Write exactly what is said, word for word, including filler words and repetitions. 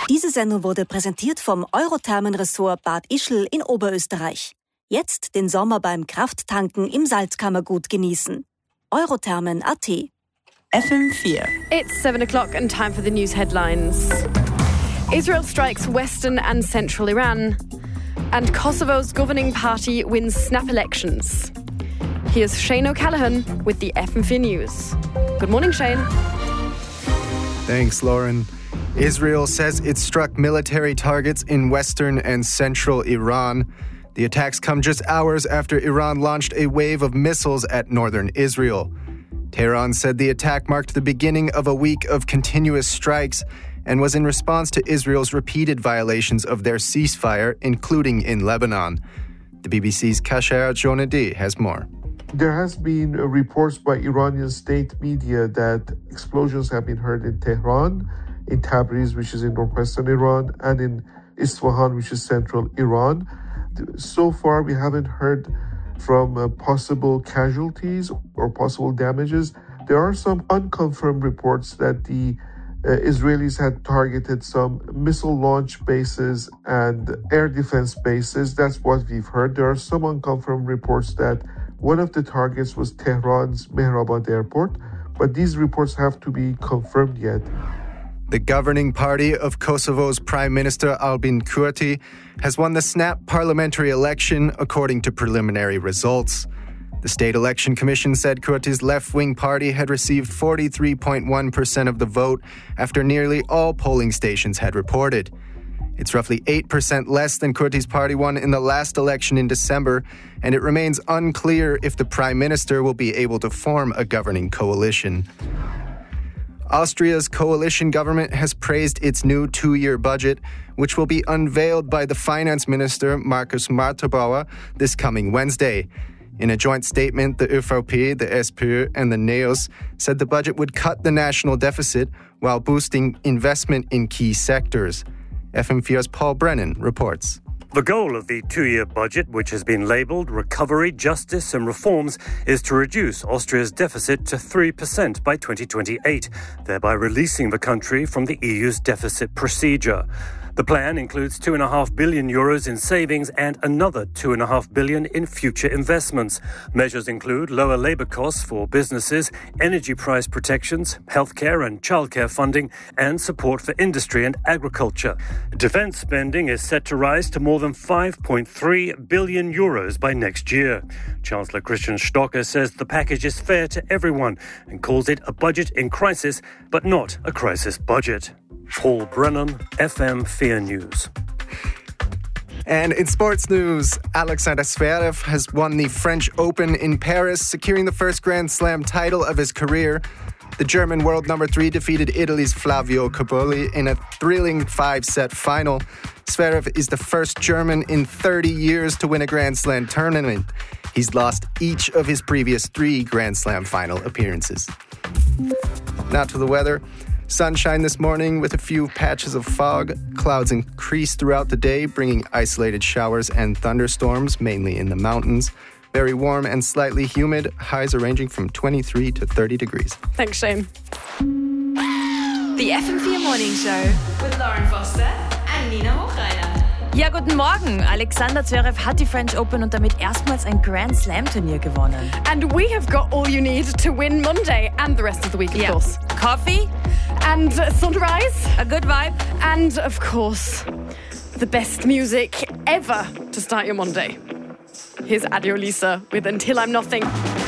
Diese Sendung wurde präsentiert vom Eurothermen-Ressort Bad Ischl in Oberösterreich. Jetzt den Sommer beim Krafttanken im Salzkammergut genießen. Eurothermen Punkt a t. F M vier. It's seven o'clock and time for the news headlines. Israel strikes western and central Iran. And Kosovo's governing party wins snap elections. Here's Shane O'Callaghan with the F M four News. Good morning, Shane. Thanks, Lauren. Israel says it struck military targets in western and central Iran. The attacks come just hours after Iran launched a wave of missiles at northern Israel. Tehran said the attack marked the beginning of a week of continuous strikes and was in response to Israel's repeated violations of their ceasefire, including in Lebanon. The B B C's Kasher Jonadi has more. There has been reports by Iranian state media that explosions have been heard in Tehran, in Tabriz, which is in northwestern Iran, and in Isfahan, which is central Iran. So far, we haven't heard from uh, possible casualties or possible damages. There are some unconfirmed reports that the uh, Israelis had targeted some missile launch bases and air defense bases. That's what we've heard. There are some unconfirmed reports that one of the targets was Tehran's Mehrabad airport, but these reports have to be confirmed yet. The governing party of Kosovo's Prime Minister Albin Kurti has won the snap parliamentary election according to preliminary results. The State Election Commission said Kurti's left-wing party had received forty-three point one percent of the vote after nearly all polling stations had reported. It's roughly eight percent less than Kurti's party won in the last election in December, and it remains unclear if the Prime Minister will be able to form a governing coalition. Austria's coalition government has praised its new two-year budget, which will be unveiled by the finance minister Markus Marterbauer this coming Wednesday. In a joint statement, the ÖVP, the S P Ö, and the NEOS said the budget would cut the national deficit while boosting investment in key sectors. F M four's Paul Brennan reports. The goal of the two-year budget, which has been labelled Recovery, Justice and Reforms, is to reduce Austria's deficit to three percent by twenty twenty-eight, thereby releasing the country from the E U's deficit procedure. The plan includes two point five billion euros in savings and another two point five billion in future investments. Measures include lower labour costs for businesses, energy price protections, healthcare and childcare funding, and support for industry and agriculture. Defence spending is set to rise to more than five point three billion euros by next year. Chancellor Christian Stocker says the package is fair to everyone and calls it a budget in crisis, but not a crisis budget. Paul Brennan, F M four News. And in sports news, Alexander Zverev has won the French Open in Paris, securing the first Grand Slam title of his career. The German world number three defeated Italy's Flavio Cobolli in a thrilling five-set final. Zverev is the first German in thirty years to win a Grand Slam tournament. He's lost each of his previous three Grand Slam final appearances. Now to the weather. Sunshine this morning with a few patches of fog. Clouds increase throughout the day, bringing isolated showers and thunderstorms, mainly in the mountains. Very warm and slightly humid. Highs are ranging from twenty-three to thirty degrees. Thanks, Shane. The F M four Morning Show with Lauren Foster and Nina Hochreiner. Ja, guten Morgen. Alexander Zverev hat die French Open und damit erstmals ein Grand Slam Turnier gewonnen. And we have got all you need to win Monday and the rest of the week, of yeah. course. Coffee. And uh, sunrise. A good vibe. And, of course, the best music ever to start your Monday. Here's Adio Lisa with Until I'm Nothing.